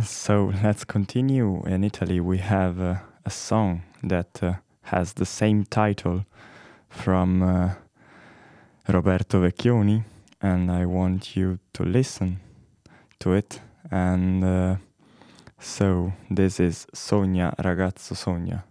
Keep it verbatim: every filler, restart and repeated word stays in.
So let's continue. In Italy, we have uh, a song that uh, has the same title from uh, Roberto Vecchioni, and I want you to listen to it. And uh, so this is Sogna, ragazzo, sogna.